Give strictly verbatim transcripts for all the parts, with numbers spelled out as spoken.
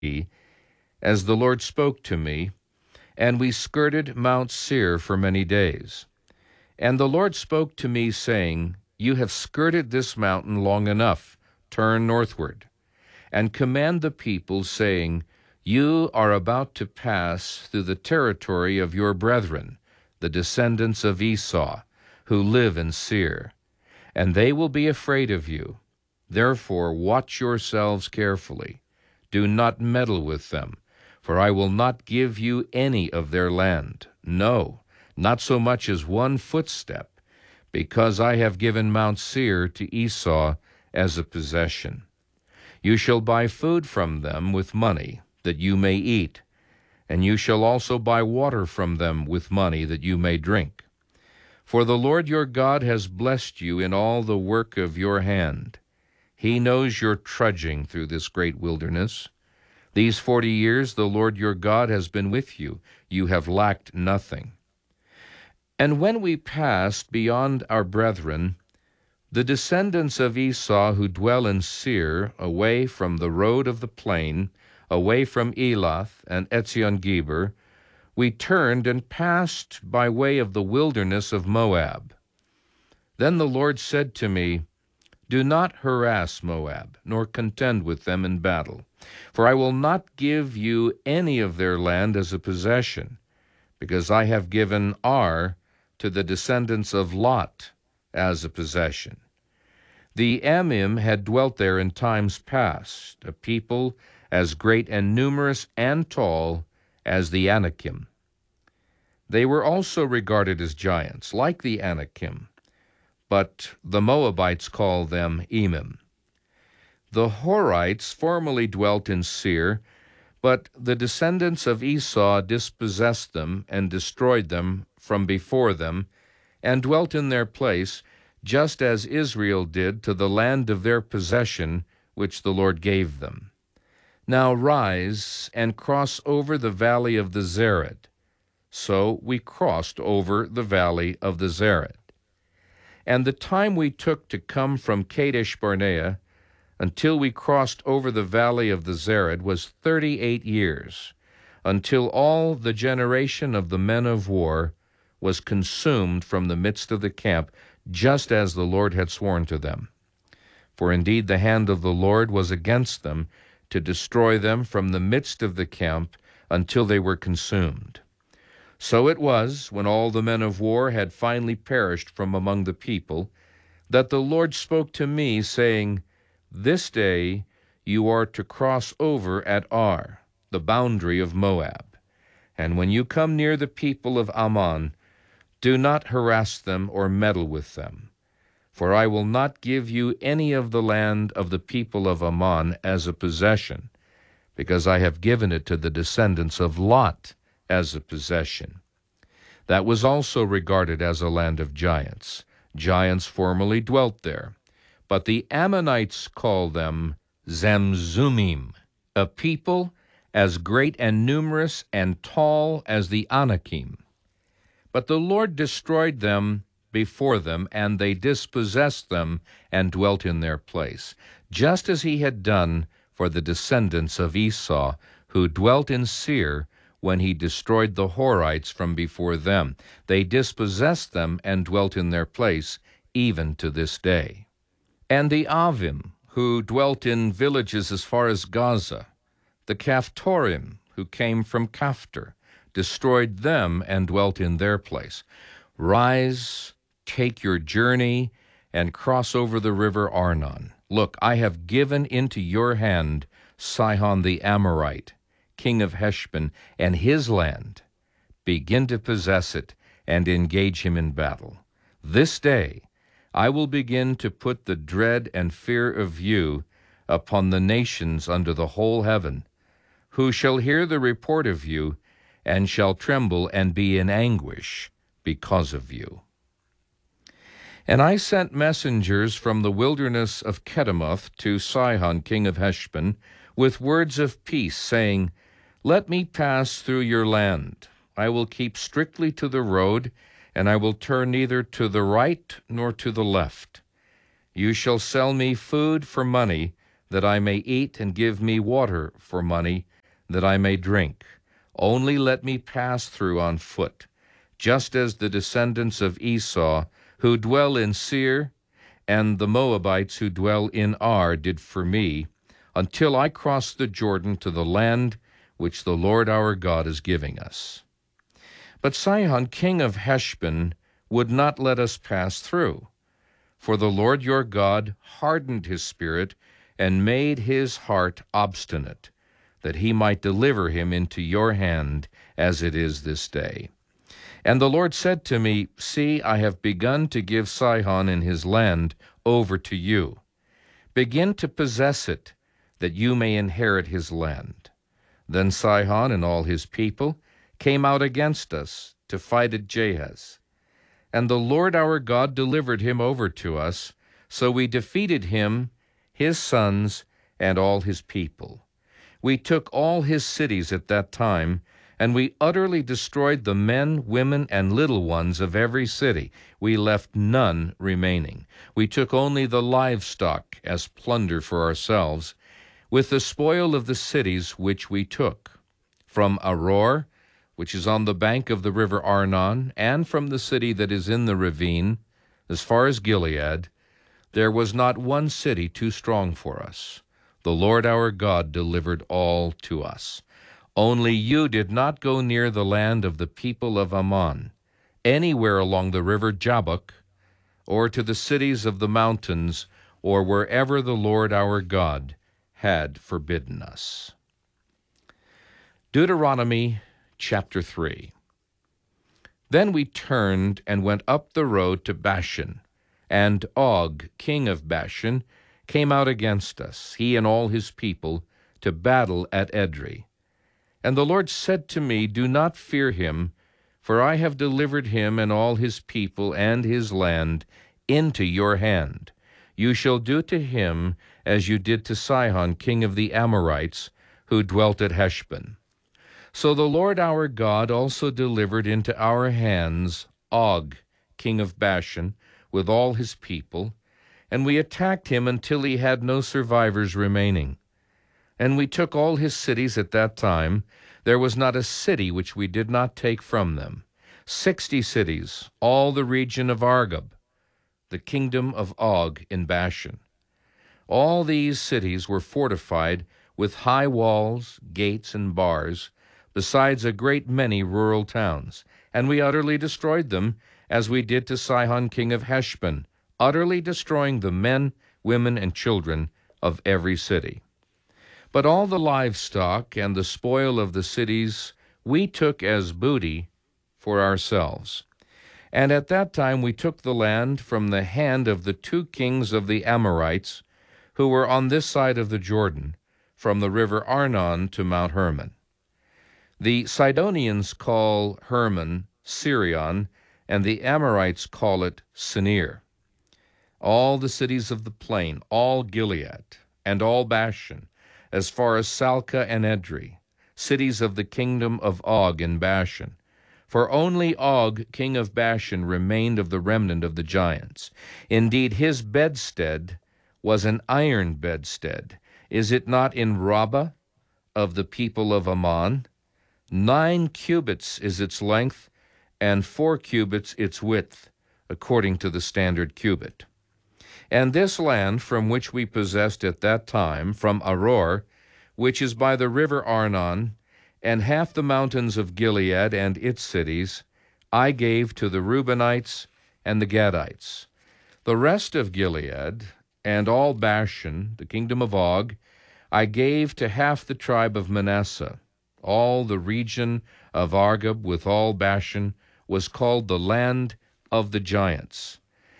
as the Lord spoke to me, and we skirted Mount Seir for many days. And the Lord spoke to me, saying, You have skirted this mountain long enough. Turn northward, and command the people, saying, You are about to pass through the territory of your brethren, the descendants of Esau, who live in Seir, and they will be afraid of you. Therefore watch yourselves carefully. Do not meddle with them, for I will not give you any of their land, no, not so much as one footstep, because I have given Mount Seir to Esau as a possession. You shall buy food from them with money, that you may eat, and you shall also buy water from them with money, that you may drink. For the Lord your God has blessed you in all the work of your hand. He knows your trudging through this great wilderness. These forty years the Lord your God has been with you. You have lacked nothing. And when we passed beyond our brethren, the descendants of Esau who dwell in Seir, away from the road of the plain, away from Elath and Etzion-Geber, we turned and passed by way of the wilderness of Moab. Then the Lord said to me, Do not harass Moab, nor contend with them in battle, for I will not give you any of their land as a possession, because I have given Ar to the descendants of Lot as a possession. The Amim had dwelt there in times past, a people as great and numerous and tall as the Anakim. They were also regarded as giants, like the Anakim, but the Moabites call them Emim. The Horites formerly dwelt in Seir, but the descendants of Esau dispossessed them and destroyed them from before them, and dwelt in their place, just as Israel did to the land of their possession, which the Lord gave them. Now rise and cross over the valley of the Zered. So we crossed over the valley of the Zered. And the time we took to come from Kadesh Barnea until we crossed over the valley of the Zered was thirty-eight years, until all the generation of the men of war was consumed from the midst of the camp, just as the Lord had sworn to them. For indeed the hand of the Lord was against them, to destroy them from the midst of the camp until they were consumed. So it was, when all the men of war had finally perished from among the people, that the Lord spoke to me, saying, This day you are to cross over at Ar, the boundary of Moab. And when you come near the people of Ammon, do not harass them or meddle with them. For I will not give you any of the land of the people of Ammon as a possession, because I have given it to the descendants of Lot as a possession. That was also regarded as a land of giants. Giants formerly dwelt there. But the Ammonites call them Zamzummim, a people as great and numerous and tall as the Anakim. But the Lord destroyed them before them, and they dispossessed them and dwelt in their place, just as he had done for the descendants of Esau, who dwelt in Seir when he destroyed the Horites from before them. They dispossessed them and dwelt in their place, even to this day. And the Avim, who dwelt in villages as far as Gaza, the Caphtorim, who came from Caphtor, destroyed them and dwelt in their place. Rise, take your journey, and cross over the river Arnon. Look, I have given into your hand Sihon the Amorite, king of Heshbon, and his land. Begin to possess it and engage him in battle. This day I will begin to put the dread and fear of you upon the nations under the whole heaven, who shall hear the report of you, and shall tremble and be in anguish because of you. And I sent messengers from the wilderness of Kedemoth to Sihon king of Heshbon, with words of peace, saying, Let me pass through your land. I will keep strictly to the road, and I will turn neither to the right nor to the left. You shall sell me food for money, that I may eat, and give me water for money, that I may drink. Only let me pass through on foot, just as the descendants of Esau, who dwell in Seir, and the Moabites who dwell in Ar did for me, until I cross the Jordan to the land which the Lord our God is giving us. But Sihon, king of Heshbon, would not let us pass through. For the Lord your God hardened his spirit and made his heart obstinate, that he might deliver him into your hand, as it is this day. And the Lord said to me, See, I have begun to give Sihon and his land over to you. Begin to possess it, that you may inherit his land. Then Sihon and all his people came out against us to fight at Jahaz. And the Lord our God delivered him over to us, so we defeated him, his sons, and all his people. We took all his cities at that time, and we utterly destroyed the men, women, and little ones of every city. We left none remaining. We took only the livestock as plunder for ourselves, with the spoil of the cities which we took. From Aroer, which is on the bank of the river Arnon, and from the city that is in the ravine, as far as Gilead, there was not one city too strong for us. The Lord our God delivered all to us. Only you did not go near the land of the people of Ammon, anywhere along the river Jabbok, or to the cities of the mountains, or wherever the Lord our God had forbidden us. Deuteronomy chapter three. Then we turned and went up the road to Bashan, and Og, king of Bashan, came out against us, he and all his people, to battle at Edrei. And the Lord said to me, Do not fear him, for I have delivered him and all his people and his land into your hand. You shall do to him as you did to Sihon, king of the Amorites, who dwelt at Heshbon. So the Lord our God also delivered into our hands Og, king of Bashan, with all his people, and we attacked him until he had no survivors remaining. And we took all his cities at that time. There was not a city which we did not take from them. Sixty cities, all the region of Argob, the kingdom of Og in Bashan. All these cities were fortified with high walls, gates, and bars, besides a great many rural towns. And we utterly destroyed them, as we did to Sihon king of Heshbon, utterly destroying the men, women, and children of every city. But all the livestock and the spoil of the cities we took as booty for ourselves. And at that time we took the land from the hand of the two kings of the Amorites, who were on this side of the Jordan, from the river Arnon to Mount Hermon. The Sidonians call Hermon Sirion, and the Amorites call it Senir. All the cities of the plain, all Gilead, and all Bashan, as far as Salca and Edrei, cities of the kingdom of Og in Bashan. For only Og, king of Bashan, remained of the remnant of the giants. Indeed, his bedstead was an iron bedstead. Is it not in Rabbah of the people of Ammon? Nine cubits is its length, and four cubits its width, according to the standard cubit. And this land from which we possessed at that time, from Aroer, which is by the river Arnon, and half the mountains of Gilead and its cities, I gave to the Reubenites and the Gadites. The rest of Gilead, and all Bashan, the kingdom of Og, I gave to half the tribe of Manasseh. All the region of Argob with all Bashan was called the land of the giants.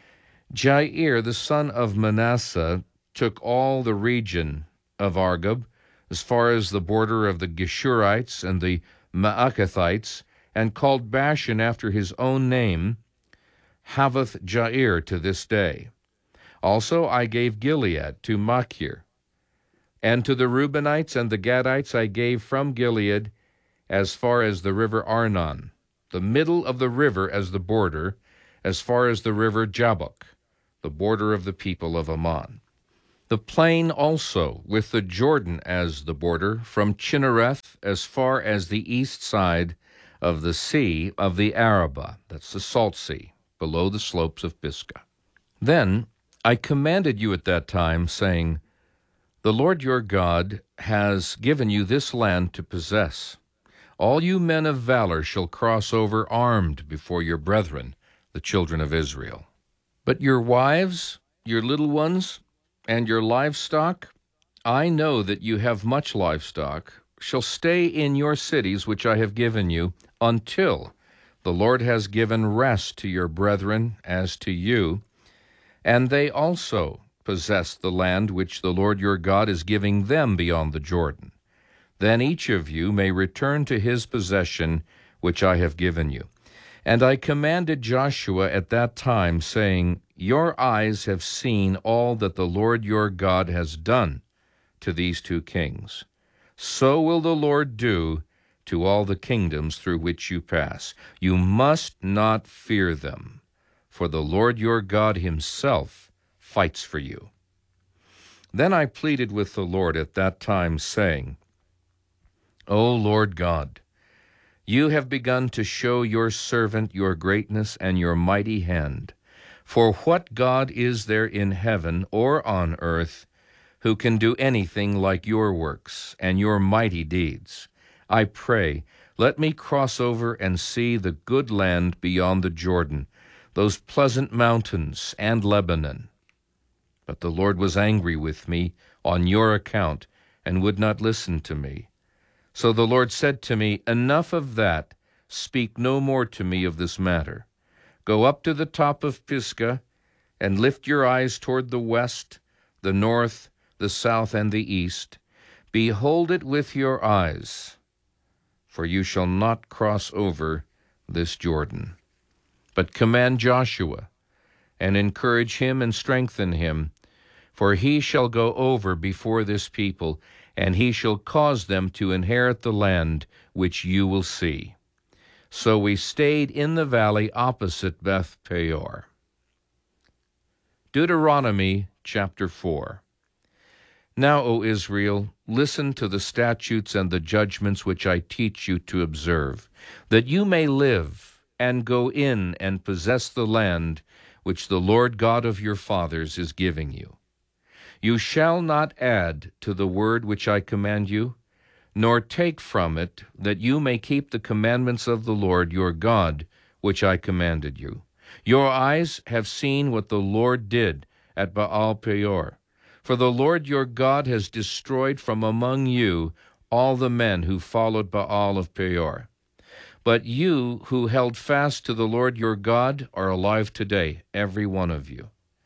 Jair, the son of Manasseh, took all the region of Argob, as far as the border of the Geshurites and the Maacathites, and called Bashan after his own name, Havoth Jair, to this day. Also I gave Gilead to Machir. And to the Reubenites and the Gadites I gave from Gilead as far as the river Arnon, the middle of the river as the border, as far as the river Jabbok, the border of the people of Ammon. The plain also, with the Jordan as the border, from Chinnereth as far as the east side of the sea of the Arabah, that's the Salt Sea, below the slopes of Pisgah. Then I commanded you at that time, saying, The Lord your God has given you this land to possess. All you men of valor shall cross over armed before your brethren, the children of Israel. But your wives, your little ones, and your livestock, I know that you have much livestock, shall stay in your cities which I have given you, until the Lord has given rest to your brethren as to you, and they also possess the land which the Lord your God is giving them beyond the Jordan. Then each of you may return to his possession which I have given you. And I commanded Joshua at that time, saying, Your eyes have seen all that the Lord your God has done to these two kings. So will the Lord do to all the kingdoms through which you pass. You must not fear them, for the Lord your God himself fights for you. Then I pleaded with the Lord at that time, saying, O Lord God, you have begun to show your servant your greatness and your mighty hand. For what God is there in heaven or on earth who can do anything like your works and your mighty deeds? I pray, let me cross over and see the good land beyond the Jordan, those pleasant mountains and Lebanon. But the Lord was angry with me on your account and would not listen to me. So the Lord said to me, Enough of that, speak no more to me of this matter. Go up to the top of Pisgah, and lift your eyes toward the west, the north, the south, and the east. Behold it with your eyes, for you shall not cross over this Jordan. But command Joshua, and encourage him and strengthen him, for he shall go over before this people, and he shall cause them to inherit the land which you will see. So we stayed in the valley opposite Beth Peor. Deuteronomy chapter four. Now, O Israel, listen to the statutes and the judgments which I teach you to observe, that you may live and go in and possess the land which the Lord God of your fathers is giving you. You shall not add to the word which I command you, nor take from it, that you may keep the commandments of the Lord your God, which I commanded you. Your eyes have seen what the Lord did at Baal Peor. For the Lord your God has destroyed from among you all the men who followed Baal of Peor. But you who held fast to the Lord your God are alive today, every one of you.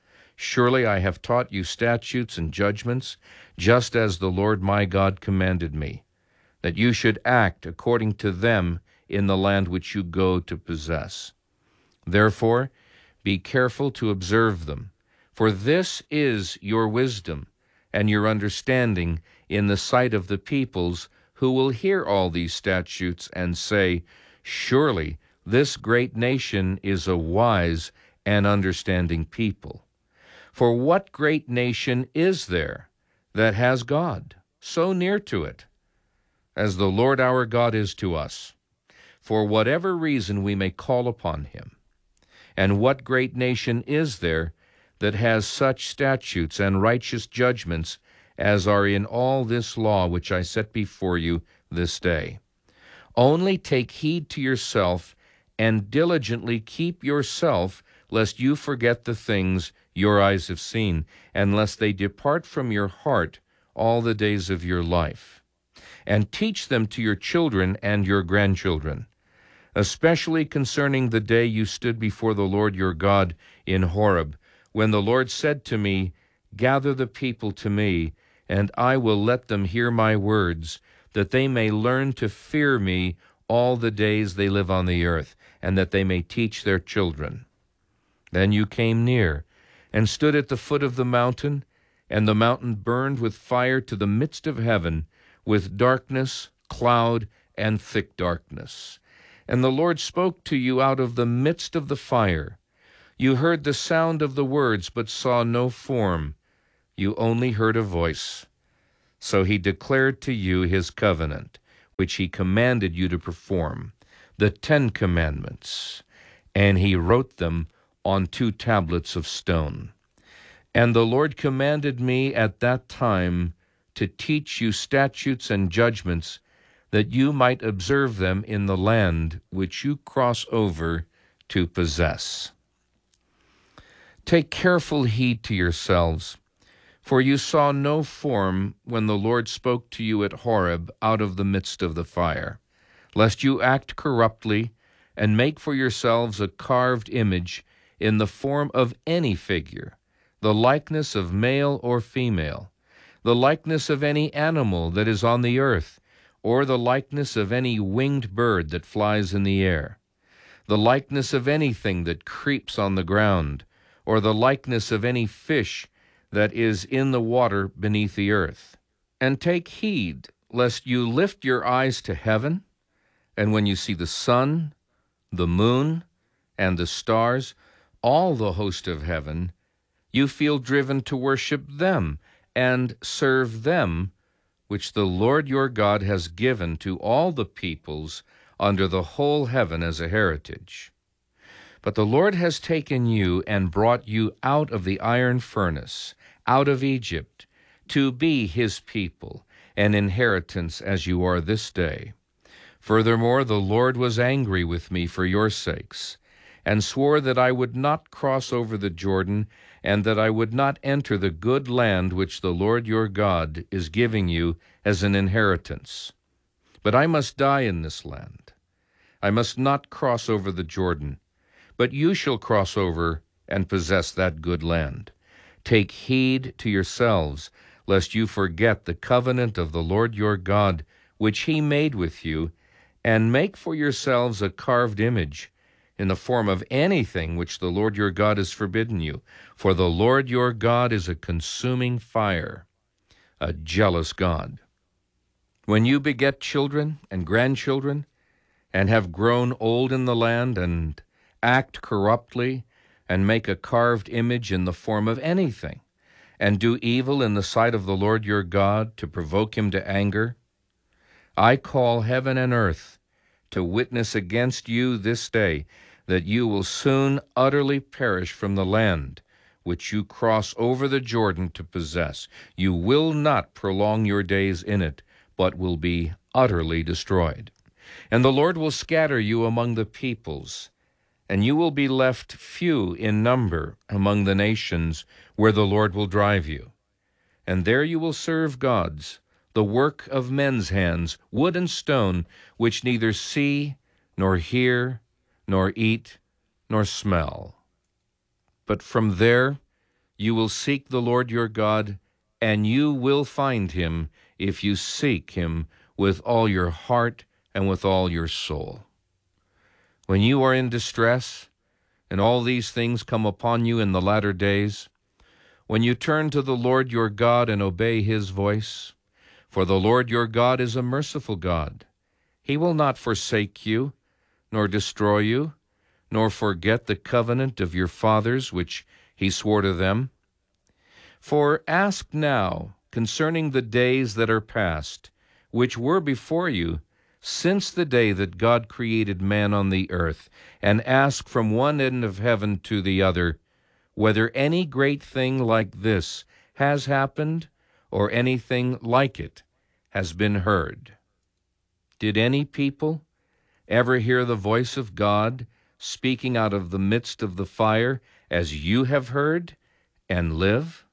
Surely I have taught you statutes and judgments, just as the Lord my God commanded me, that you should act according to them in the land which you go to possess. Therefore, be careful to observe them, for this is your wisdom and your understanding in the sight of the peoples who will hear all these statutes and say, Surely this great nation is a wise and understanding people. For what great nation is there that has God so near to it, as the Lord our God is to us, for whatever reason we may call upon him? And what great nation is there that has such statutes and righteous judgments as are in all this law which I set before you this day? Only take heed to yourself, and diligently keep yourself, lest you forget the things your eyes have seen, and lest they depart from your heart all the days of your life. And teach them to your children and your grandchildren, especially concerning the day you stood before the Lord your God in Horeb, when the Lord said to me, Gather the people to me, and I will let them hear my words, that they may learn to fear me all the days they live on the earth, and that they may teach their children. Then you came near, and stood at the foot of the mountain, and the mountain burned with fire to the midst of heaven, with darkness, cloud, and thick darkness. And the Lord spoke to you out of the midst of the fire. You heard the sound of the words, but saw no form. You only heard a voice. So he declared to you his covenant, which he commanded you to perform, the Ten Commandments, and he wrote them on two tablets of stone. And the Lord commanded me at that time to teach you statutes and judgments, that you might observe them in the land which you cross over to possess. Take careful heed to yourselves, for you saw no form when the Lord spoke to you at Horeb out of the midst of the fire, lest you act corruptly and make for yourselves a carved image in the form of any figure, the likeness of male or female, the likeness of any animal that is on the earth, or the likeness of any winged bird that flies in the air, the likeness of anything that creeps on the ground, or the likeness of any fish that is in the water beneath the earth. And take heed, lest you lift your eyes to heaven, and when you see the sun, the moon, and the stars, all the host of heaven, you feel driven to worship them and serve them, which the Lord your God has given to all the peoples under the whole heaven as a heritage. But the Lord has taken you and brought you out of the iron furnace, out of Egypt, to be his people, an inheritance as you are this day. Furthermore, the Lord was angry with me for your sakes, and swore that I would not cross over the Jordan, and that I would not enter the good land which the Lord your God is giving you as an inheritance. But I must die in this land. I must not cross over the Jordan, but you shall cross over and possess that good land. Take heed to yourselves, lest you forget the covenant of the Lord your God, which he made with you, and make for yourselves a carved image in the form of anything which the Lord your God has forbidden you. For the Lord your God is a consuming fire, a jealous God. When you beget children and grandchildren, and have grown old in the land, and act corruptly, and make a carved image in the form of anything, and do evil in the sight of the Lord your God to provoke him to anger, I call heaven and earth to witness against you this day, that you will soon utterly perish from the land which you cross over the Jordan to possess. You will not prolong your days in it, but will be utterly destroyed. And the Lord will scatter you among the peoples, and you will be left few in number among the nations where the Lord will drive you. And there you will serve gods, the work of men's hands, wood and stone, which neither see, nor hear, nor eat, nor smell. But from there you will seek the Lord your God, and you will find him if you seek him with all your heart and with all your soul. When you are in distress, and all these things come upon you in the latter days, when you turn to the Lord your God and obey his voice, for the Lord your God is a merciful God. He will not forsake you, nor destroy you, nor forget the covenant of your fathers which he swore to them. For ask now concerning the days that are past, which were before you, since the day that God created man on the earth, and ask from one end of heaven to the other, whether any great thing like this has happened, or anything like it has been heard. Did any people ever hear the voice of God speaking out of the midst of the fire, as you have heard, and live?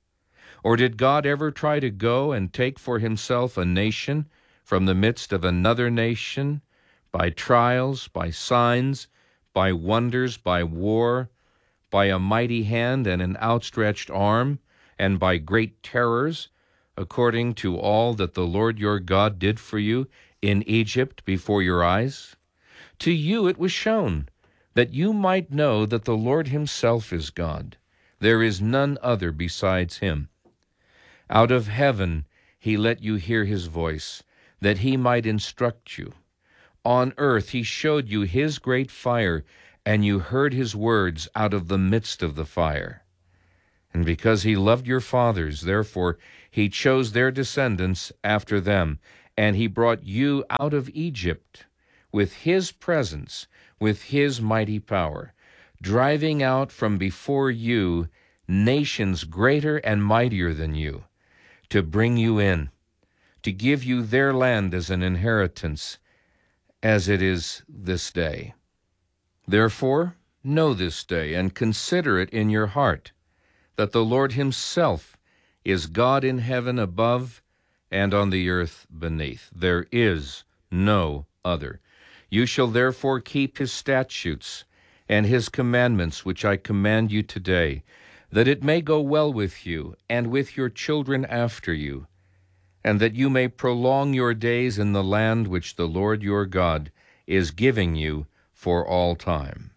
Or did God ever try to go and take for himself a nation from the midst of another nation, by trials, by signs, by wonders, by war, by a mighty hand and an outstretched arm, and by great terrors, according to all that the Lord your God did for you in Egypt before your eyes? To you it was shown, that you might know that the Lord himself is God. There is none other besides him. Out of heaven he let you hear his voice, that he might instruct you. On earth he showed you his great fire, and you heard his words out of the midst of the fire. And because he loved your fathers, therefore he chose their descendants after them, and he brought you out of Egypt with his presence, with his mighty power, driving out from before you nations greater and mightier than you, to bring you in, to give you their land as an inheritance, as it is this day. Therefore, know this day, and consider it in your heart, that the Lord himself is God in heaven above and on the earth beneath. There is no other. You shall therefore keep his statutes and his commandments, which I command you today, that it may go well with you and with your children after you, and that you may prolong your days in the land which the Lord your God is giving you for all time.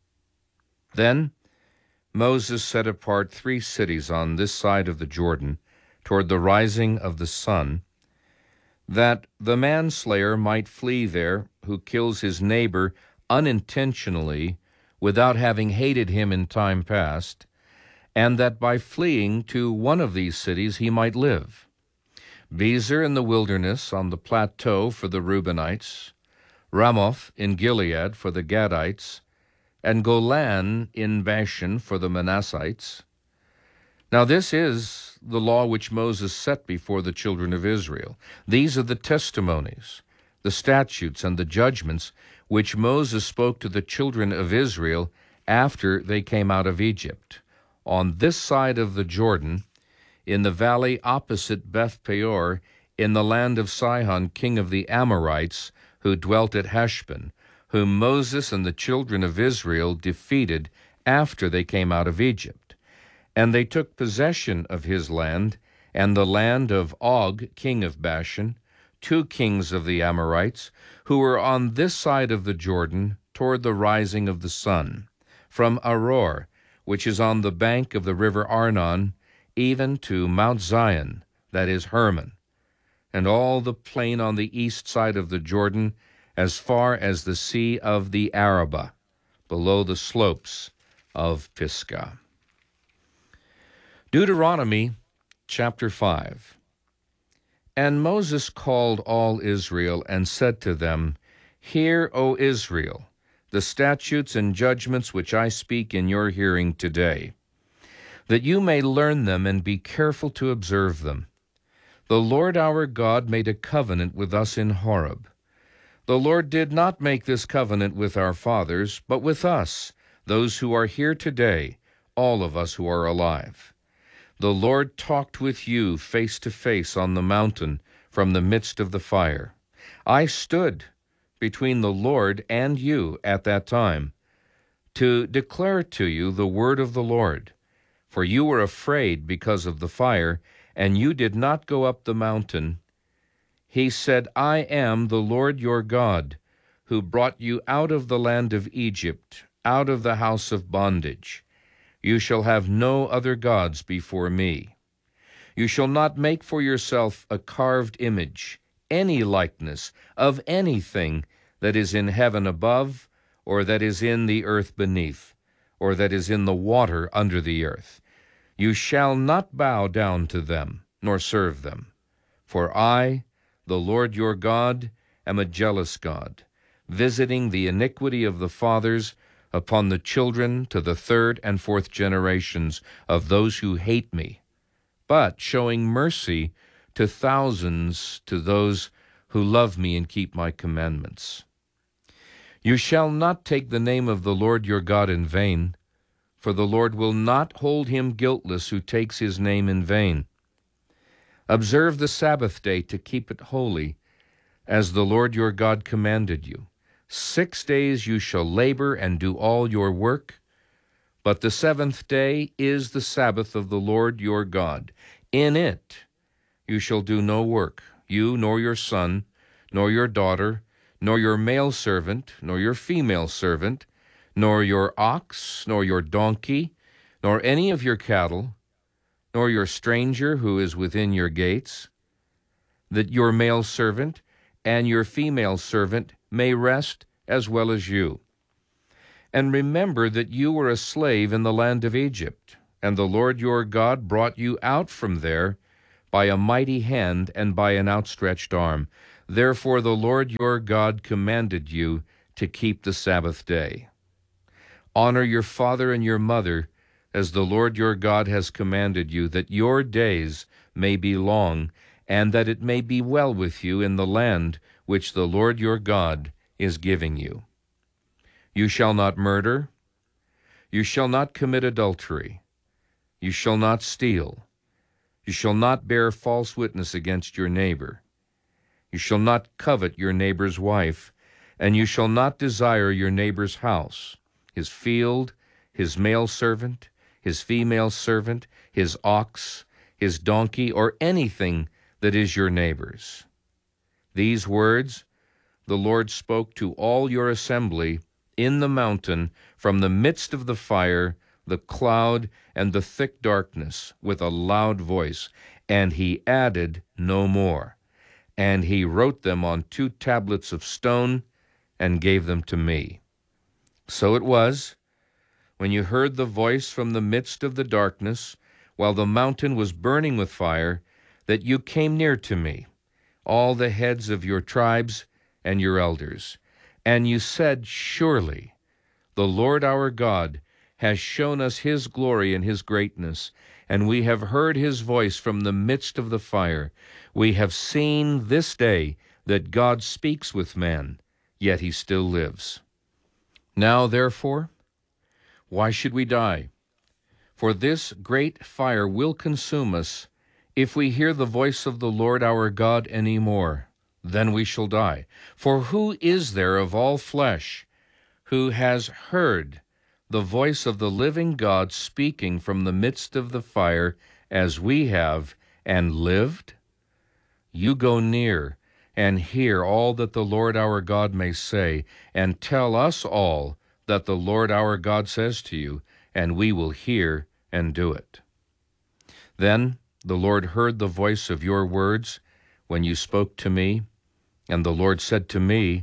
Then Moses set apart three cities on this side of the Jordan, toward the rising of the sun, that the manslayer might flee there, who kills his neighbor unintentionally, without having hated him in time past, and that by fleeing to one of these cities he might live. Bezer in the wilderness on the plateau for the Reubenites, Ramoth in Gilead for the Gadites, and Golan in Bashan for the Manassites. Now this is the law which Moses set before the children of Israel. These are the testimonies, the statutes, and the judgments which Moses spoke to the children of Israel after they came out of Egypt, on this side of the Jordan, in the valley opposite Beth Peor, in the land of Sihon, king of the Amorites, who dwelt at Heshbon, whom Moses and the children of Israel defeated after they came out of Egypt. And they took possession of his land, and the land of Og, king of Bashan, two kings of the Amorites, who were on this side of the Jordan, toward the rising of the sun, from Aror, which is on the bank of the river Arnon, even to Mount Zion, that is Hermon, and all the plain on the east side of the Jordan, as far as the sea of the Arabah, below the slopes of Pisgah. Deuteronomy chapter five. And Moses called all Israel and said to them, Hear, O Israel, the statutes and judgments which I speak in your hearing today, that you may learn them and be careful to observe them. The Lord our God made a covenant with us in Horeb. The Lord did not make this covenant with our fathers, but with us, those who are here today, all of us who are alive. The Lord talked with you face to face on the mountain from the midst of the fire. I stood between the Lord and you at that time to declare to you the word of the Lord. For you were afraid because of the fire, and you did not go up the mountain. He said, I am the Lord your God, who brought you out of the land of Egypt, out of the house of bondage. You shall have no other gods before me. You shall not make for yourself a carved image, any likeness of anything that is in heaven above, or that is in the earth beneath, or that is in the water under the earth. You shall not bow down to them, nor serve them. For I, the Lord your God, am a jealous God, visiting the iniquity of the fathers upon the children to the third and fourth generations of those who hate me, but showing mercy to thousands to those who love me and keep my commandments. You shall not take the name of the Lord your God in vain, for the Lord will not hold him guiltless who takes his name in vain. Observe the Sabbath day to keep it holy, as the Lord your God commanded you. Six days you shall labor and do all your work, but the seventh day is the Sabbath of the Lord your God. In it you shall do no work, you nor your son, nor your daughter, nor your male servant, nor your female servant, nor your ox, nor your donkey, nor any of your cattle, nor your stranger who is within your gates, that your male servant and your female servant may rest as well as you. And remember that you were a slave in the land of Egypt, and the Lord your God brought you out from there by a mighty hand and by an outstretched arm. Therefore the Lord your God commanded you to keep the Sabbath day. Honor your father and your mother, as the Lord your God has commanded you, that your days may be long, and that it may be well with you in the land which the Lord your God is giving you. You shall not murder. You shall not commit adultery. You shall not steal. You shall not bear false witness against your neighbor. You shall not covet your neighbor's wife, and you shall not desire your neighbor's house, his field, his male servant, his female servant, his ox, his donkey, or anything that is your neighbor's. These words the Lord spoke to all your assembly in the mountain from the midst of the fire, the cloud, and the thick darkness with a loud voice, and he added no more. And he wrote them on two tablets of stone and gave them to me. So it was, when you heard the voice from the midst of the darkness, while the mountain was burning with fire, that you came near to me, all the heads of your tribes and your elders. And you said, Surely the Lord our God has shown us his glory and his greatness, and we have heard his voice from the midst of the fire. We have seen this day that God speaks with man, yet he still lives. Now, therefore, why should we die? For this great fire will consume us. If we hear the voice of the Lord our God any more, then we shall die. For who is there of all flesh who has heard the voice of the living God speaking from the midst of the fire as we have, and lived? You go near and hear all that the Lord our God may say, and tell us all that the Lord our God says to you, and we will hear and do it. Then the Lord heard the voice of your words when you spoke to me, and the Lord said to me,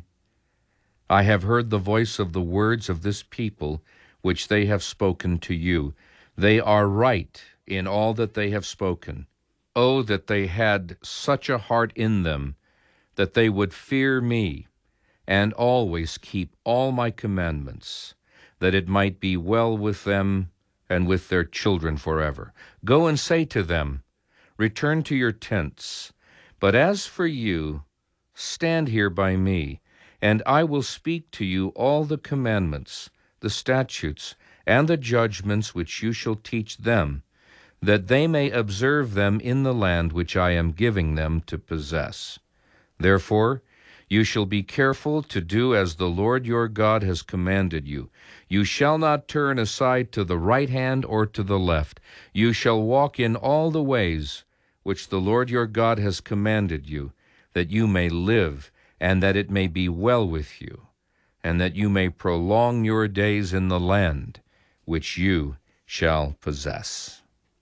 I have heard the voice of the words of this people, which they have spoken to you. They are right in all that they have spoken. Oh, that they had such a heart in them, that they would fear me, and always keep all my commandments, that it might be well with them and with their children forever. Go and say to them, Return to your tents. But as for you, stand here by me, and I will speak to you all the commandments, the statutes, and the judgments which you shall teach them, that they may observe them in the land which I am giving them to possess. Therefore, you shall be careful to do as the Lord your God has commanded you. You shall not turn aside to the right hand or to the left. You shall walk in all the ways which the Lord your God has commanded you, that you may live, and that it may be well with you, and that you may prolong your days in the land which you shall possess.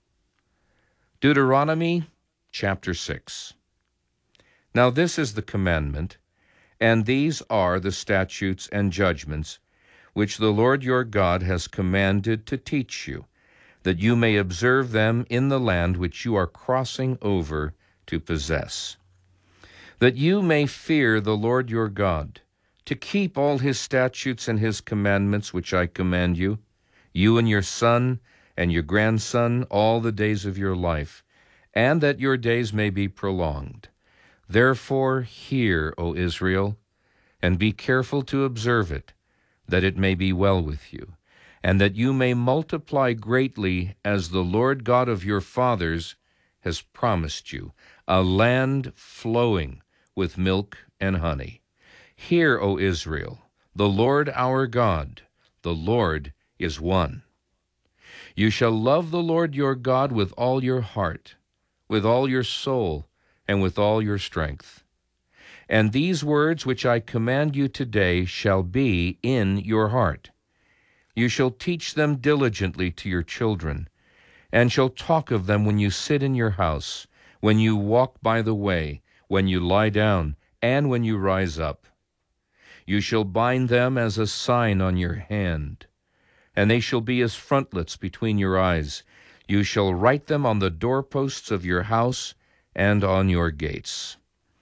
Deuteronomy chapter six. Now this is the commandment, and these are the statutes and judgments which the Lord your God has commanded to teach you, that you may observe them in the land which you are crossing over to possess, that you may fear the Lord your God, to keep all his statutes and his commandments which I command you, you and your son and your grandson all the days of your life, and that your days may be prolonged. Therefore hear, O Israel, and be careful to observe it, that it may be well with you, and that you may multiply greatly as the Lord God of your fathers has promised you, a land flowing with milk and honey. Hear, O Israel, the Lord our God, the Lord is one. You shall love the Lord your God with all your heart, with all your soul, and with all your strength. And these words which I command you today shall be in your heart. You shall teach them diligently to your children, and shall talk of them when you sit in your house, when you walk by the way, when you lie down, and when you rise up. You shall bind them as a sign on your hand, and they shall be as frontlets between your eyes. You shall write them on the doorposts of your house and on your gates.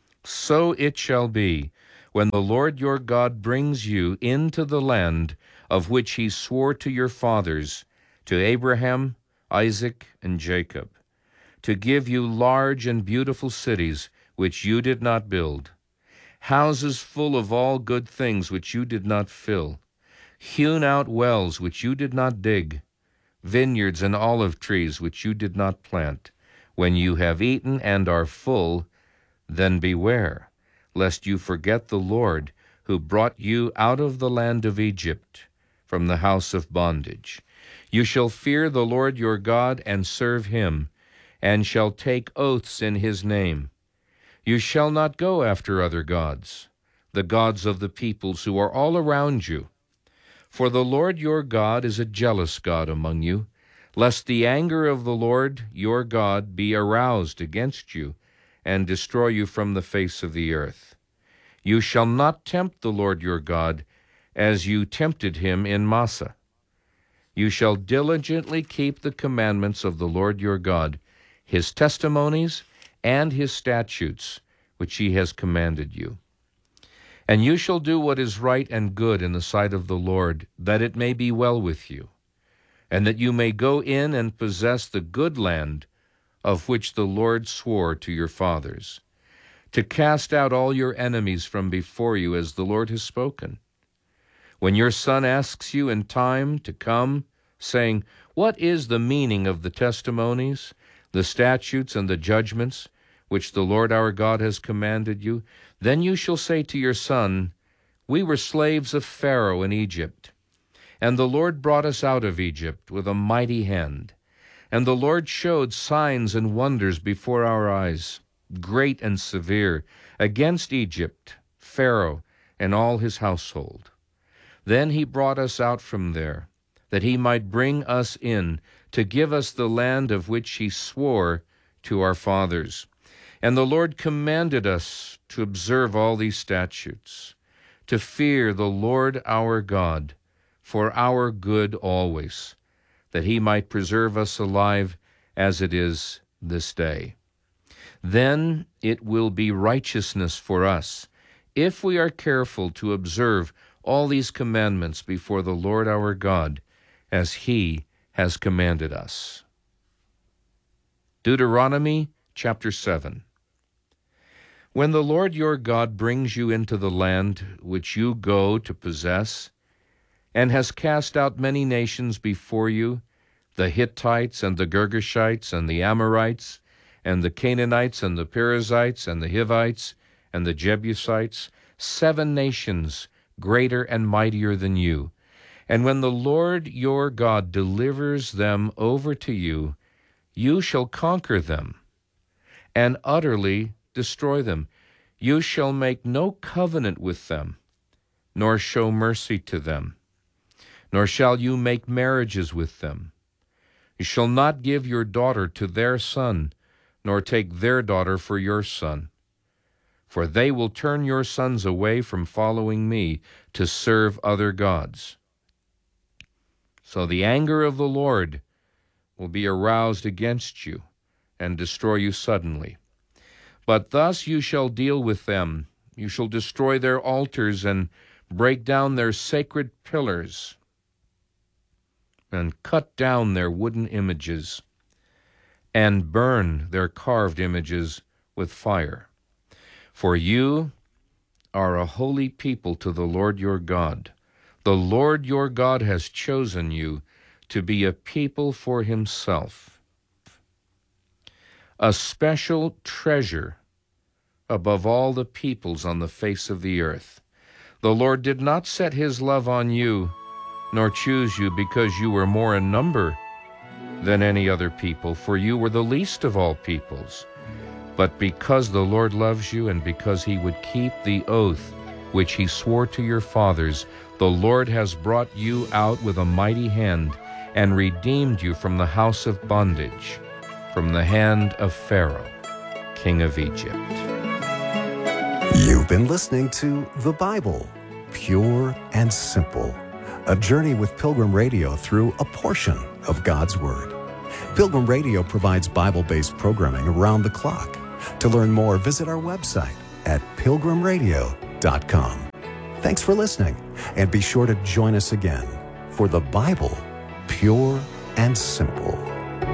So it shall be, when the Lord your God brings you into the land of which he swore to your fathers, to Abraham, Isaac, and Jacob, to give you large and beautiful cities which you did not build, houses full of all good things which you did not fill, hewn out wells which you did not dig, vineyards and olive trees which you did not plant. When you have eaten and are full, then beware, lest you forget the Lord, who brought you out of the land of Egypt, from the house of bondage. You shall fear the Lord your God and serve him, and shall take oaths in his name. You shall not go after other gods, the gods of the peoples who are all around you. For the Lord your God is a jealous God among you, lest the anger of the Lord your God be aroused against you, and destroy you from the face of the earth. You shall not tempt the Lord your God, as you tempted him in Massah. You shall diligently keep the commandments of the Lord your God, his testimonies, and his statutes, which he has commanded you. And you shall do what is right and good in the sight of the Lord, that it may be well with you, and that you may go in and possess the good land of which the Lord swore to your fathers, to cast out all your enemies from before you, as the Lord has spoken. When your son asks you in time to come, saying, What is the meaning of the testimonies, the statutes, and the judgments, which the Lord our God has commanded you? Then you shall say to your son, We were slaves of Pharaoh in Egypt, and the Lord brought us out of Egypt with a mighty hand. And the Lord showed signs and wonders before our eyes, great and severe, against Egypt, Pharaoh, and all his household. Then he brought us out from there, that he might bring us in, to give us the land of which he swore to our fathers. And the Lord commanded us to observe all these statutes, to fear the Lord our God, for our good always, that he might preserve us alive as it is this day. Then it will be righteousness for us, if we are careful to observe all these commandments before the Lord our God, as he has commanded us. Deuteronomy chapter seven. When the Lord your God brings you into the land which you go to possess, and has cast out many nations before you, the Hittites and the Girgashites and the Amorites, and the Canaanites and the Perizzites and the Hivites and the Jebusites, seven nations greater and mightier than you. And when the Lord your God delivers them over to you, you shall conquer them and utterly destroy them. You shall make no covenant with them, nor show mercy to them, nor shall you make marriages with them. You shall not give your daughter to their son, nor take their daughter for your son. For they will turn your sons away from following me to serve other gods. So the anger of the Lord will be aroused against you and destroy you suddenly. But thus you shall deal with them. You shall destroy their altars and break down their sacred pillars and cut down their wooden images and burn their carved images with fire. For you are a holy people to the Lord your God. The Lord your God has chosen you to be a people for himself, a special treasure above all the peoples on the face of the earth. The Lord did not set his love on you, nor choose you because you were more in number than any other people, for you were the least of all peoples, but because the Lord loves you and because he would keep the oath which he swore to your fathers, the Lord has brought you out with a mighty hand and redeemed you from the house of bondage, from the hand of Pharaoh, king of Egypt. You've been listening to The Bible, Pure and Simple, a journey with Pilgrim Radio through a portion of God's Word. Pilgrim Radio provides Bible-based programming around the clock. To learn more, visit our website at pilgrim radio dot com. Thanks for listening, and be sure to join us again for the Bible, pure and simple.